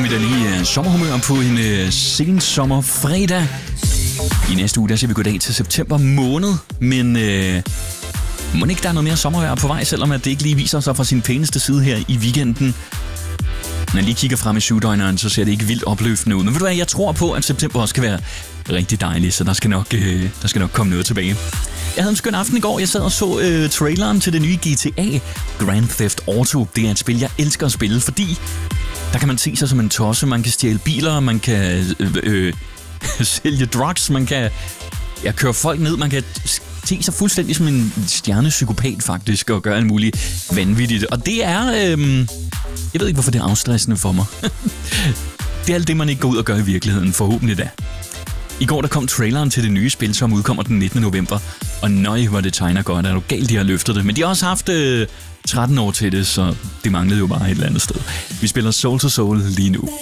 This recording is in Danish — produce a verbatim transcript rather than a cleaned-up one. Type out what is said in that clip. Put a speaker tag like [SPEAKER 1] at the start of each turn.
[SPEAKER 1] vi da lige uh, sommerhumør på en uh, sen sommerfredag. I næste uge, der siger vi goddag til september måned, men uh, må ikke der er noget mere sommervejr på vej, selvom at det ikke lige viser sig fra sin pæneste side her i weekenden. Når jeg lige kigger frem i syvdøgneren, så ser det ikke vildt opløftende ud. Men ved du hvad, jeg tror på, at september også skal være rigtig dejlig, så der skal nok, øh, der skal nok komme noget tilbage. Jeg havde en skøn aften i går. Jeg sad og så øh, traileren til det nye G T A, Grand Theft Auto. Det er et spil, jeg elsker at spille, fordi der kan man se sig som en tosse. Man kan stjæle biler, man kan øh, øh, sælge drugs, man kan ja, køre folk ned, man kan se sig fuldstændig som en stjernepsykopat faktisk, og gøre alt muligt vanvittigt. Og det er... Øh, jeg ved ikke, hvorfor det er afstressende for mig. Det er alt det, man ikke går ud og gør i virkeligheden, forhåbentlig da. I går der kom traileren til det nye spil, som udkommer den nittende november. Og nøj, hvor det tegner godt. Er du galt, de har løftet det. Men de har også haft øh, tretten år til det, så det manglede jo bare et eller andet sted. Vi spiller Soul to Soul lige nu.